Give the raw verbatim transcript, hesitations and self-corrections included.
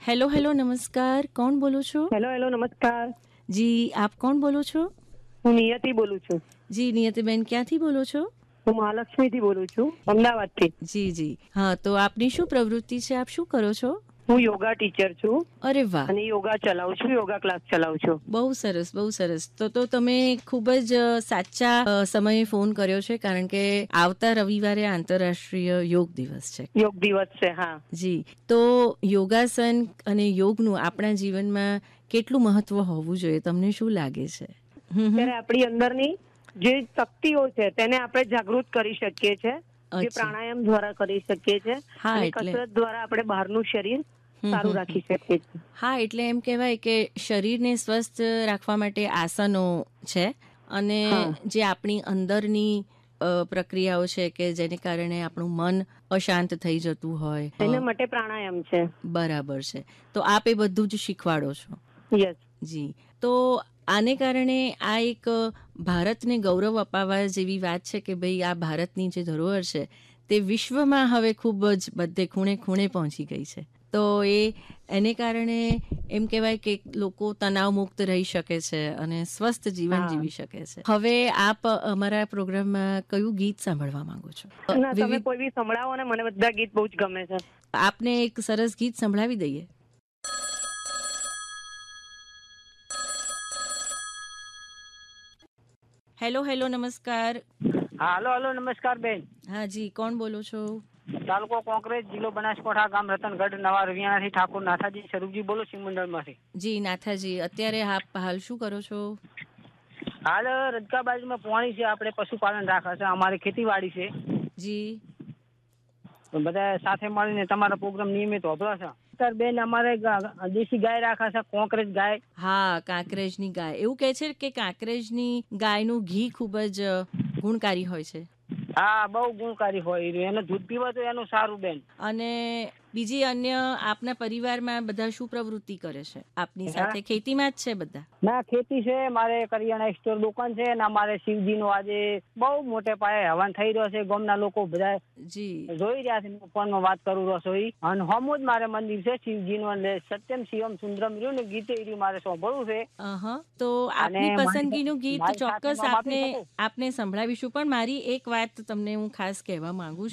Hello hello नमस्कार, કોણ બોલો છો? હેલો હેલો નમસ્કાર. જી, આપ કોણ બોલો છો? હું નિયતિ બોલું છું. જી નિયતિબેન, ક્યાંથી બોલો છો? હું મહાલક્ષ્મીથી બોલું છું, અમદાવાદથી. જી જી, હા, તો આપની શું પ્રવૃત્તિ છે? આપ શું કરો છો? હું યોગા ટીચર છું અરે વાહ, અને યોગા ચલાવું છું, યોગા ક્લાસ ચલાવું છું. બહુ સરસ બહુ સરસ. તો તો તમે ખૂબ જ અ, સાચા અ, સમયે ફોન કર્યો છે, કારણ કે આવતા રવિવારે આંતરરાષ્ટ્રીય યોગ દિવસ છે. યોગ દિવસ છે. હા, જી, તો યોગાસન અને યોગનું આપણા જીવનમાં કેટલું મહત્વ હોવું જોઈએ, તમને શું લાગે છે? હમ હમ. ત્યારે આપણી અંદરની જે શક્તિઓ છે તેને આપણે જાગૃત કરી શકીએ છીએ, જે અચ્છા. પ્રાણાયામ દ્વારા કરી શકીએ છીએ હા, અને એટલે કસરત દ્વારા આપણે બહારનું શરીર હમ સારું હમ. રાખી શકીએ છીએ. હા, એટલે એમ કહેવાય કે શરીરને સ્વસ્થ રાખવા માટે આસનો છે, અને હા. જે આપણી અંદરની અ, પ્રક્રિયાઓ છે કે જેને કારણે આપણું મન અશાંત થઈ જતું હોય. અ, એના માટે પ્રાણાયામ છે. બરાબર છે. તો આપ એ બધું જ શીખવાડો છો? યસ. જી, તો આને કારણે આ એક અ, ભારતને ગૌરવ અપાવવા જેવી વાત છે કે ભાઈ આ ભારતની જે ધરોહર છે તે વિશ્વમાં હવે ખૂબ જ બધે ખૂણે ખૂણે પહોંચી ગઈ છે. તો એ એને કારણે એમ કહેવાય કે લોકો તણાવ મુક્ત રહી શકે છે અને સ્વસ્થ જીવન હા. જીવી શકે છે. હવે આપ અમારા પ્રોગ્રામમાં કયું ગીત સાંભળવા માંગો છો? અ, ના, તમે વિવિધ કોઈ બી સંભળાવો ને, મને બધા ગીત બહુ જ ગમે છે. આપને એક સરસ ગીત સંભળાવી દઈએ. હેલો હેલો નમસ્કાર. હા, હલો હલો નમસ્કાર બેન. હા જી, કોણ બોલો છો? તાલુકો કોંકરેજ, જિલ્લો બનાસકાંઠા, ગામ રતનગઢ, નવા રવિયાણાથી ઠાકોર નાથાજી સ્વરૂપજી બોલો શિવમંડળમાંથી. જી નાથાજી, અત્યારે આપ હાલ શું કરો છો? હાલ રજકા બાજુમાં પોણી છે, આપણે પશુપાલન રાખે છે, અમારી ખેતીવાડી છે. જી. તો બધા સાથે મળીને તમારો પ્રોગ્રામ નિયમિત હોભળો છે. સર બેન, અમારે ગા- દેશી ગાય રાખે છે, કોંકરેજ ગાય. હા, કાંકરેજની ગાય. એવું કહે છે કે કાંકરેજની ગાયનું ઘી ખૂબ જ અ, ગુણકારી હોય છે. હા, બહુ ગુણકારી હોય એનું. એને દૂધ પીવા તો એનું સારું બેન. અને બીજી અન્ય આપના પરિવારમાં બધા શું પ્રવૃત્તિ કરે છે? આપની સાથે ખેતીમાં જ છે બધા? ના, ખેતી છે, મારે કરિયાણા સ્ટોર દુકાન છે, ને અમારે શિવજીનો આજે બહુ મોટે પાયે હવન થઈ રહ્યો છે. ગામના લોકો બધા જી. જોઈ રહ્યા છે. હું ફોનમાં વાત કરું રહ્યો છું ઈ. અને હમું જ મારે મંદિર છે શિવજીનું, એટલે સત્યમ શિવમ સુંદરમ રહ્યું ને ગીતે ઈ મારે સાંભળવું છે. અહં. તો અને આપની મારી પસંદગીનું ગીત મારી સાથે ચોક્કસ નામ આપી આપને શકો? આપને સંભળાવીશું, પણ મારી એક વાત તમને હું ખાસ કહેવા માંગુ છું.